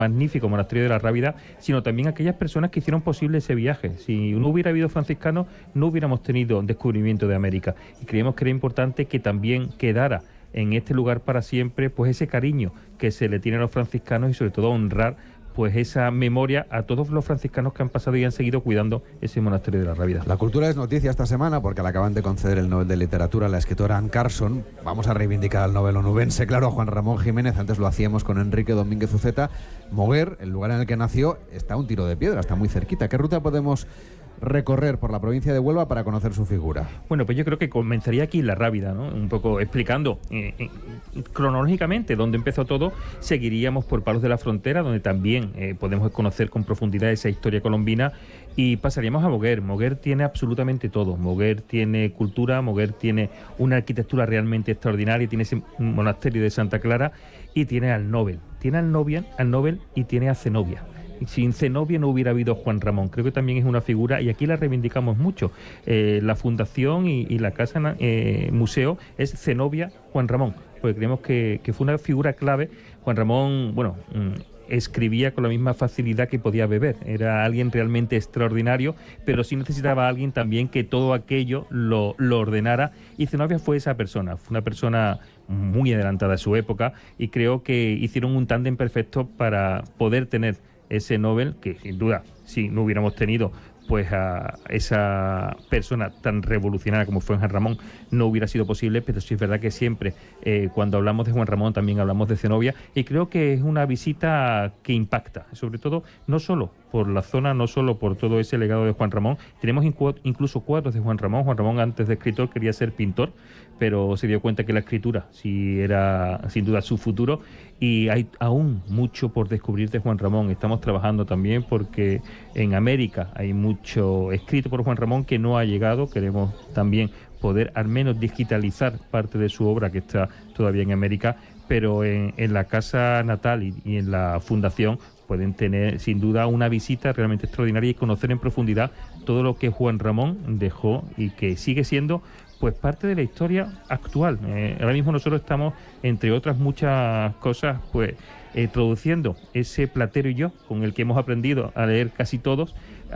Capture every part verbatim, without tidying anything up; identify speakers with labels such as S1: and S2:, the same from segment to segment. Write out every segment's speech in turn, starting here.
S1: magnífico monasterio de la Rábida, sino también aquellas personas que hicieron posible ese viaje. Si no hubiera habido franciscanos, no hubiéramos tenido descubrimiento de América. Y creíamos que era importante que también quedara en este lugar para siempre, pues ese cariño que se le tiene a los franciscanos y sobre todo honrar pues esa memoria a todos los franciscanos que han pasado y han seguido cuidando ese monasterio de la Rábida.
S2: La cultura es noticia esta semana porque le acaban de conceder el Nobel de Literatura a la escritora Anne Carson. Vamos a reivindicar al Nobel onubense, claro, a Juan Ramón Jiménez. Antes lo hacíamos con Enrique Domínguez Uceta. Moguer, el lugar en el que nació, está a un tiro de piedra, está muy cerquita. ¿Qué ruta podemos recorrer por la provincia de Huelva para conocer su figura?
S1: Bueno, pues yo creo que comenzaría aquí en la Rábida, ¿no? Un poco explicando eh, eh, cronológicamente dónde empezó todo. Seguiríamos por Palos de la Frontera, donde también eh, podemos conocer con profundidad esa historia colombina, y pasaríamos a Moguer. Moguer tiene absolutamente todo. Moguer tiene cultura, Moguer tiene una arquitectura realmente extraordinaria, tiene ese monasterio de Santa Clara y tiene al Nobel. Tiene al Nobel, al Nobel y tiene a Zenobia. Sin Zenobia no hubiera habido Juan Ramón. Creo que también es una figura, y aquí la reivindicamos mucho. Eh, la fundación y, y la casa eh, museo es Zenobia Juan Ramón, porque creemos que, que fue una figura clave. Juan Ramón, bueno, mmm, escribía con la misma facilidad que podía beber. Era alguien realmente extraordinario, pero sí necesitaba a alguien también que todo aquello lo, lo ordenara, y Zenobia fue esa persona. Fue una persona muy adelantada a su época, y creo que hicieron un tándem perfecto para poder tener ese Nobel, que sin duda, si no hubiéramos tenido pues a esa persona tan revolucionaria como fue Juan Ramón, no hubiera sido posible. Pero sí es verdad que siempre eh, cuando hablamos de Juan Ramón también hablamos de Zenobia, y creo que es una visita que impacta, sobre todo no solo por la zona, no solo por todo ese legado de Juan Ramón. Tenemos incluso cuadros de Juan Ramón. Juan Ramón, antes de escritor, quería ser pintor, pero se dio cuenta que la escritura sí era sin duda su futuro, y hay aún mucho por descubrir de Juan Ramón. Estamos trabajando también porque en América hay mucho escrito por Juan Ramón que no ha llegado. Queremos también poder al menos digitalizar parte de su obra que está todavía en América, pero en, en la casa natal y, y en la fundación pueden tener sin duda una visita realmente extraordinaria y conocer en profundidad todo lo que Juan Ramón dejó y que sigue siendo pues parte de la historia actual. Eh, ahora mismo nosotros estamos, entre otras muchas cosas, pues eh, traduciendo ese Platero y yo, con el que hemos aprendido a leer casi todos,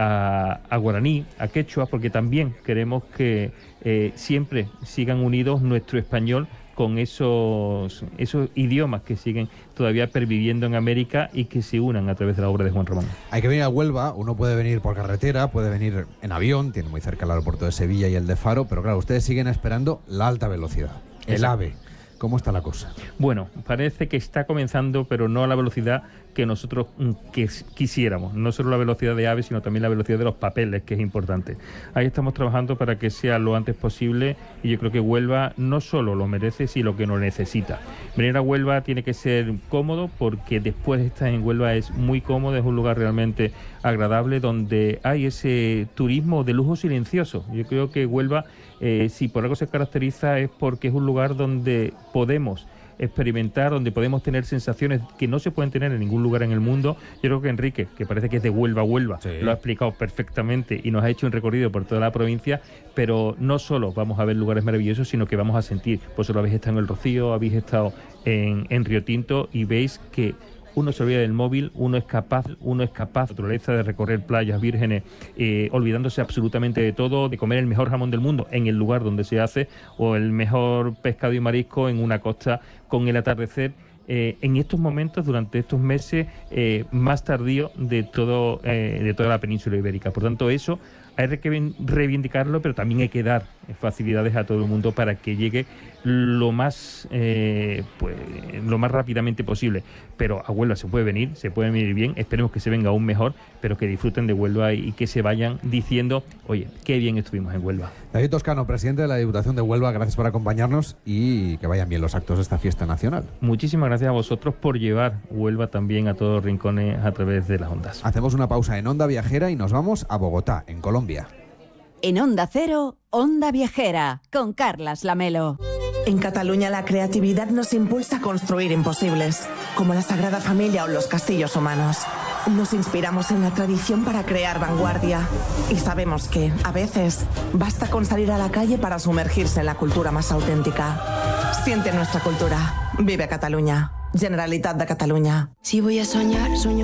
S1: a, a guaraní, a quechua, porque también queremos que eh, siempre sigan unidos nuestro español con esos, esos idiomas que siguen todavía perviviendo en América y que se unan a través de la obra de Juan Ramón.
S2: Hay que venir a Huelva, uno puede venir por carretera, puede venir en avión, tiene muy cerca el aeropuerto de Sevilla y el de Faro, pero claro, ustedes siguen esperando la alta velocidad, el
S1: Exacto.
S2: AVE. ¿Cómo está la cosa?
S1: Bueno, parece que está comenzando, pero no a la velocidad que nosotros que quisiéramos. No solo la velocidad de AVE, sino también la velocidad de los papeles, que es importante. Ahí estamos trabajando para que sea lo antes posible, y yo creo que Huelva no solo lo merece, sino que lo necesita. Venir a Huelva tiene que ser cómodo, porque después de estar en Huelva es muy cómodo, es un lugar realmente agradable, donde hay ese turismo de lujo silencioso. Yo creo que Huelva, eh, si por algo se caracteriza, es porque es un lugar donde podemos experimentar, donde podemos tener sensaciones que no se pueden tener en ningún lugar en el mundo. Yo creo que Enrique, que parece que es de Huelva a Huelva, sí, lo ha explicado perfectamente y nos ha hecho un recorrido por toda la provincia, pero no solo vamos a ver lugares maravillosos, sino que vamos a sentir. Vosotros habéis estado en El Rocío, habéis estado en, en Río Tinto, y veis que uno se olvida del móvil, uno es capaz, uno es capaz, naturaleza, de recorrer playas vírgenes, eh, olvidándose absolutamente de todo, de comer el mejor jamón del mundo en el lugar donde se hace, o el mejor pescado y marisco en una costa con el atardecer. Eh, en estos momentos, durante estos meses eh, más tardío de todo eh, de toda la península ibérica. Por tanto, eso hay que reivindicarlo, pero también hay que dar facilidades a todo el mundo para que llegue lo más eh, pues lo más rápidamente posible. Pero a Huelva se puede venir, se puede venir bien, esperemos que se venga aún mejor, pero que disfruten de Huelva y que se vayan diciendo, oye, qué bien estuvimos en Huelva.
S2: David Toscano, presidente de la Diputación de Huelva, gracias por acompañarnos y que vayan bien los actos de esta fiesta nacional.
S1: Muchísimas gracias a vosotros por llevar Huelva también a todos los rincones a través de las ondas.
S2: Hacemos una pausa en Onda Viajera y nos vamos a Bogotá, en Colombia.
S3: En Onda Cero, Onda Viajera, con Carlas Lamelo.
S4: En Cataluña la creatividad nos impulsa a construir imposibles, como la Sagrada Familia o los castillos humanos. Nos inspiramos en la tradición para crear vanguardia y sabemos que, a veces, basta con salir a la calle para sumergirse en la cultura más auténtica. Siente nuestra cultura. Vive Cataluña. Generalitat de Catalunya.
S5: Si voy a soñar, sueño